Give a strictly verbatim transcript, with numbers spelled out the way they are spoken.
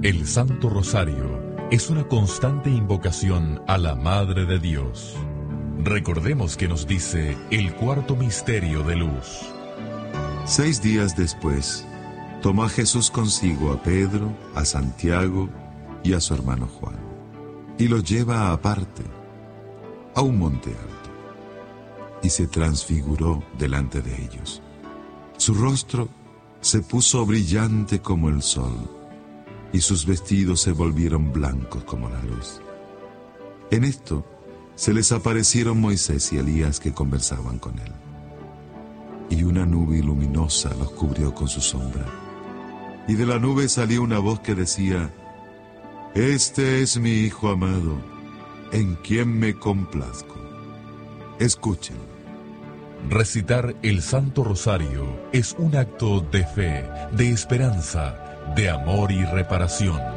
El Santo Rosario es una constante invocación a la Madre de Dios. Recordemos que nos dice el cuarto misterio de luz. Seis días después, tomó a Jesús consigo a Pedro, a Santiago y a su hermano Juan, y los lleva aparte, a un monte alto, y se transfiguró delante de ellos. Su rostro se puso brillante como el sol, y sus vestidos se volvieron blancos como la luz. En esto se les aparecieron Moisés y Elías que conversaban con él, y una nube luminosa los cubrió con su sombra, y de la nube salió una voz que decía: Este es mi Hijo amado, en quien me complazco. Escuchen. Recitar el Santo Rosario es un acto de fe, de esperanza, de amor y reparación.